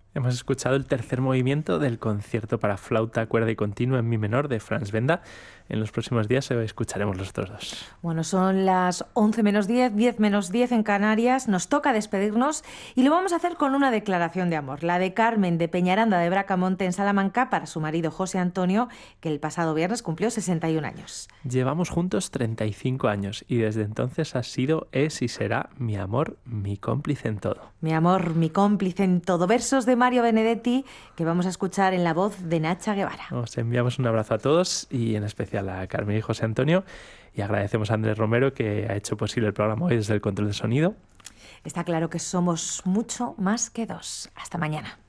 Hemos escuchado el tercer movimiento del concierto para flauta, cuerda y continuo en mi menor de Franz Benda. En los próximos días escucharemos los otros dos. Bueno, son las 11 menos 10, 10 menos 10 en Canarias. Nos toca despedirnos y lo vamos a hacer con una declaración de amor. La de Carmen de Peñaranda de Bracamonte en Salamanca para su marido José Antonio, que el pasado viernes cumplió 61 años. Llevamos juntos 35 años y desde entonces has sido, es y será mi amor, mi cómplice en todo. Mi amor, mi cómplice en todo. Versos de Mario Benedetti que vamos a escuchar en la voz de Nacha Guevara. Os enviamos un abrazo a todos y en especial a Carmen y José Antonio, y agradecemos a Andrés Romero, que ha hecho posible el programa hoy desde el control de sonido. Está claro que somos mucho más que dos. Hasta mañana.